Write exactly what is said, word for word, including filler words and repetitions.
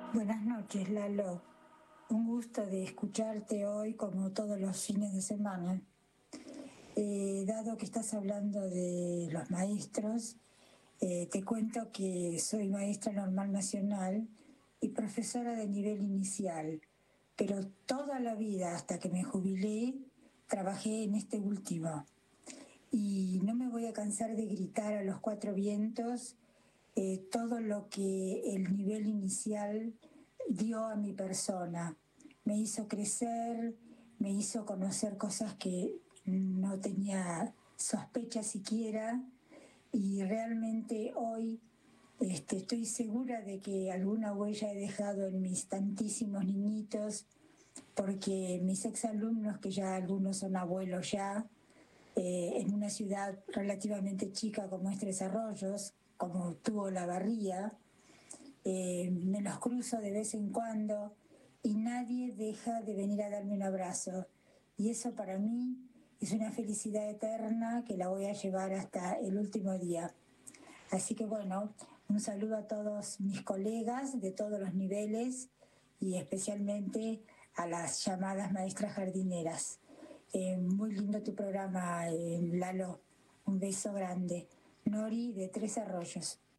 Buenas noches, Lalo. Un gusto de escucharte hoy como todos los fines de semana. Eh, dado que estás hablando de los maestros, eh, te cuento que soy maestra normal nacional y profesora de nivel inicial, pero toda la vida hasta que me jubilé trabajé en este último. Y no me voy a cansar de gritar a los cuatro vientos eh, todo lo que el nivel inicial dio a mi persona. Me hizo crecer, me hizo conocer cosas que no tenía sospecha siquiera, y realmente hoy este, estoy segura de que alguna huella he dejado en mis tantísimos niñitos, porque mis exalumnos, que ya algunos son abuelos ya, eh, en una ciudad relativamente chica como es Tres Arroyos, como tuvo La Barría, eh, me los cruzo de vez en cuando y nadie deja de venir a darme un abrazo. Y eso para mí es una felicidad eterna que la voy a llevar hasta el último día. Así que bueno, un saludo a todos mis colegas de todos los niveles y especialmente a las llamadas maestras jardineras. Eh, muy lindo tu programa, eh, Lalo. Un beso grande. Nori de Tres Arroyos.